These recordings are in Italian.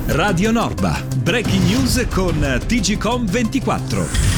Radio Norba, breaking news con TGcom24.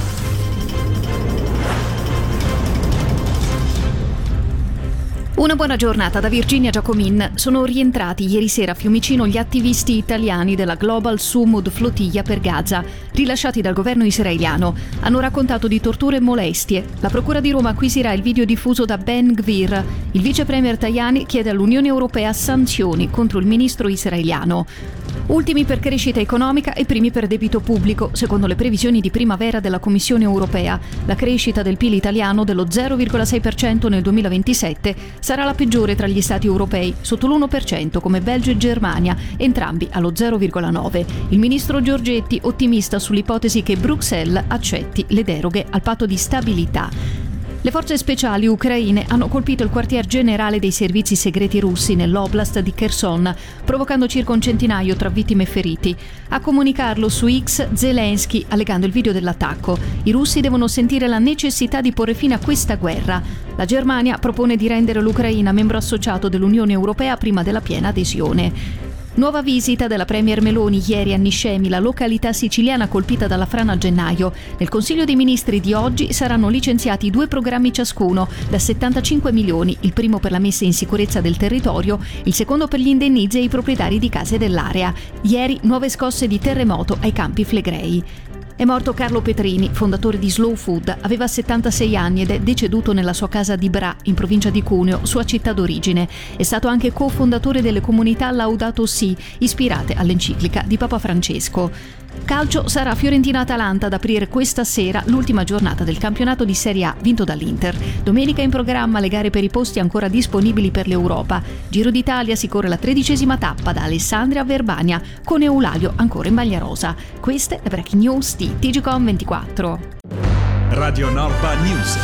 Una buona giornata da Virginia Giacomin. Sono rientrati ieri sera a Fiumicino gli attivisti italiani della Global Sumud Flotilla per Gaza, rilasciati dal governo israeliano. Hanno raccontato di torture e molestie. La Procura di Roma acquisirà il video diffuso da Ben Gvir. Il vice premier Tajani chiede all'Unione Europea sanzioni contro il ministro israeliano. Ultimi per crescita economica e primi per debito pubblico, secondo le previsioni di primavera della Commissione Europea. La crescita del PIL italiano dello 0,6% nel 2027 sarà la peggiore tra gli Stati europei, sotto l'1% come Belgio e Germania, entrambi allo 0,9%. Il ministro Giorgetti ottimista sull'ipotesi che Bruxelles accetti le deroghe al patto di stabilità. Le forze speciali ucraine hanno colpito il quartier generale dei servizi segreti russi nell'oblast di Kherson, provocando circa un centinaio tra vittime e feriti. A comunicarlo su X Zelensky, allegando il video dell'attacco. I russi devono sentire la necessità di porre fine a questa guerra. La Germania propone di rendere l'Ucraina membro associato dell'Unione Europea prima della piena adesione. Nuova visita della premier Meloni ieri a Niscemi, la località siciliana colpita dalla frana a gennaio. Nel Consiglio dei Ministri di oggi saranno licenziati 2 programmi ciascuno, da 75 milioni, il primo per la messa in sicurezza del territorio, il secondo per gli indennizzi ai proprietari di case dell'area. Ieri nuove scosse di terremoto ai Campi Flegrei. È morto Carlo Petrini, fondatore di Slow Food. Aveva 76 anni ed è deceduto nella sua casa di Bra, in provincia di Cuneo, sua città d'origine. È stato anche cofondatore delle comunità Laudato Si, ispirate all'enciclica di Papa Francesco. Calcio, sarà Fiorentina-Atalanta ad aprire questa sera l'ultima giornata del campionato di Serie A vinto dall'Inter. Domenica in programma le gare per i posti ancora disponibili per l'Europa. Giro d'Italia si corre la 13ª tappa da Alessandria a Verbania, con Eulalia ancora in maglia rosa. Queste le breaking news di TGcom24. Radio Norba News.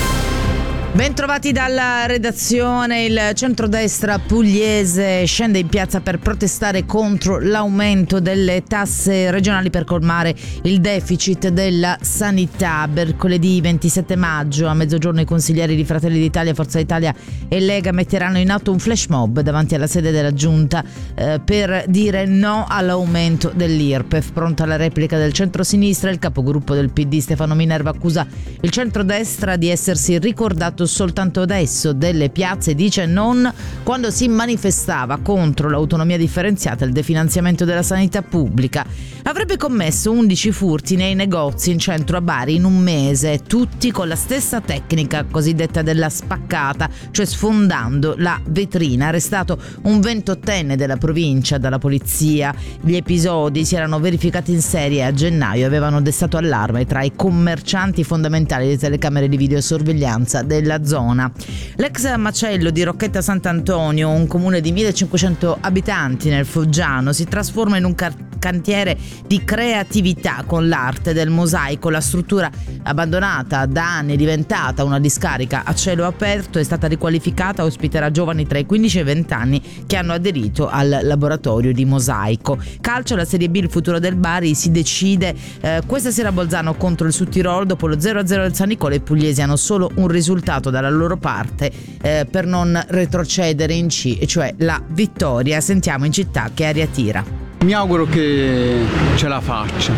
Bentrovati dalla redazione. Il centrodestra pugliese scende in piazza per protestare contro l'aumento delle tasse regionali per colmare il deficit della sanità. Mercoledì 27 maggio a mezzogiorno i consiglieri di Fratelli d'Italia, Forza Italia e Lega metteranno in atto un flash mob davanti alla sede della giunta per dire no all'aumento dell'IRPEF. Pronta la replica del centrosinistra, il capogruppo del PD Stefano Minerva accusa il centrodestra di essersi ricordato soltanto adesso delle piazze, dice, non quando si manifestava contro l'autonomia differenziata e il definanziamento della sanità pubblica. Avrebbe commesso 11 furti nei negozi in centro a Bari in un mese, tutti con la stessa tecnica cosiddetta della spaccata, cioè sfondando la vetrina. Arrestato un 28enne della provincia dalla polizia. Gli episodi si erano verificati in serie a gennaio e avevano destato allarme tra i commercianti fondamentali delle telecamere di videosorveglianza della zona. L'ex macello di Rocchetta Sant'Antonio, un comune di 1500 abitanti nel Foggiano, si trasforma in un cantiere di creatività con l'arte del mosaico. La struttura, abbandonata da anni, è diventata una discarica a cielo aperto, è stata riqualificata, ospiterà giovani tra i 15 e i 20 anni che hanno aderito al laboratorio di mosaico. Calcio, la Serie B, il futuro del Bari si decide questa sera a Bolzano contro il Sudtirolo. Dopo lo 0-0 del San Nicola, i pugliesi hanno solo un risultato dalla loro parte per non retrocedere in C, cioè la vittoria. Sentiamo in città che aria tira. Mi auguro che ce la faccia,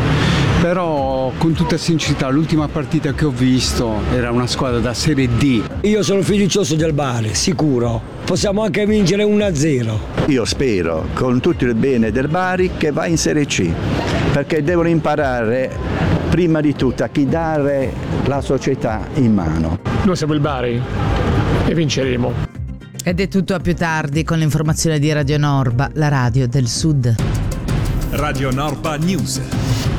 però con tutta sincerità l'ultima partita che ho visto era una squadra da Serie D. Io sono fiducioso del Bari, sicuro. Possiamo anche vincere 1-0. Io spero, con tutto il bene del Bari, che va in Serie C, perché devono imparare prima di tutto a chi dare la società in mano. Noi siamo il Bari e vinceremo. Ed è tutto, a più tardi con l'informazione di Radio Norba, la radio del Sud. Radio Norba News.